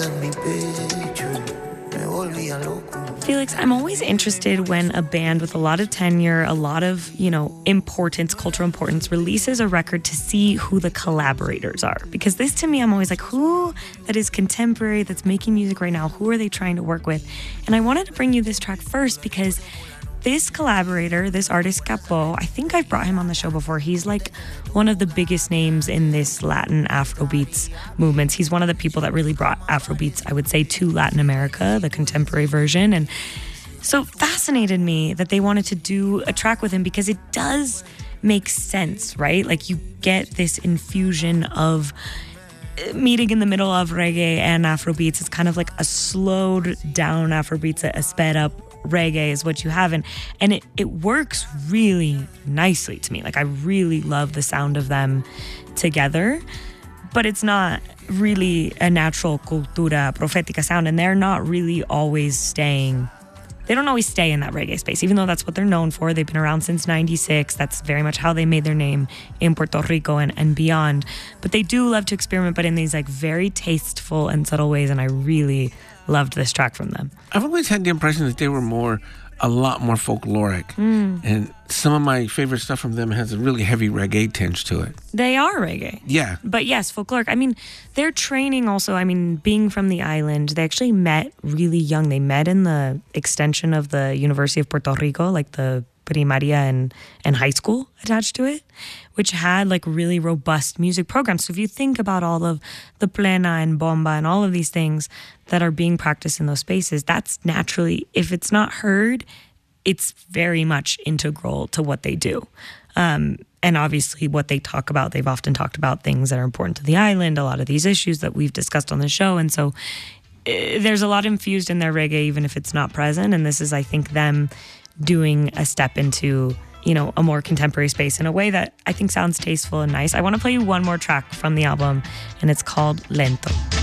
Felix, I'm always interested when a band with a lot of tenure, a lot of, importance, cultural importance, releases a record to see who the collaborators are. Because this, to me, I'm always like, who that is contemporary, that's making music right now, who are they trying to work with? And I wanted to bring you this track first because this collaborator, this artist Capó, I think I've brought him on the show before. He's like one of the biggest names in this Latin Afrobeats movements. He's one of the people that really brought Afrobeats, I would say, to Latin America, the contemporary version. And so fascinated me that they wanted to do a track with him because it does make sense, right? Like you get this infusion of meeting in the middle of reggae and Afrobeats. It's kind of like a slowed down Afrobeats, a sped up reggae is what you have, and it works really nicely to me. Like I really love the sound of them together, but it's not really a natural cultura profética sound, and they're not really always staying. They don't always stay in that reggae space, even though that's what they're known for. They've been around since 96. That's very much how they made their name in Puerto Rico and beyond. But they do love to experiment, but in these like very tasteful and subtle ways, and I really loved this track from them. I've always had the impression that they were a lot more folkloric. And some of my favorite stuff from them has a really heavy reggae tinge to it. They are reggae. Yeah. But yes, folkloric. I mean, their training also, being from the island, they actually met really young. They met in the extension of the University of Puerto Rico, like the primaria and high school attached to it, which had like really robust music programs. So if you think about all of the plena and bomba and all of these things that are being practiced in those spaces, that's naturally, if it's not heard, it's very much integral to what they do. And obviously what they talk about, they've often talked about things that are important to the island, a lot of these issues that we've discussed on the show. And so there's a lot infused in their reggae, even if it's not present. And this is, I think, them doing a step into, a more contemporary space in a way that I think sounds tasteful and nice. I want to play you one more track from the album, and it's called Lento.